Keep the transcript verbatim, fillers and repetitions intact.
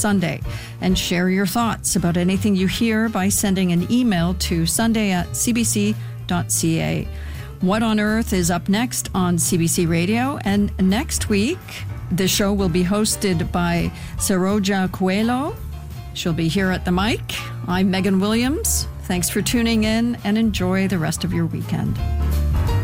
Sunday. And share your thoughts about anything you hear by sending an email to sunday at c b c dot c a. What on Earth is up next on C B C Radio, and next week the show will be hosted by Saroja Coelho. She'll be here at the mic. I'm Megan Williams. Thanks for tuning in, and enjoy the rest of your weekend.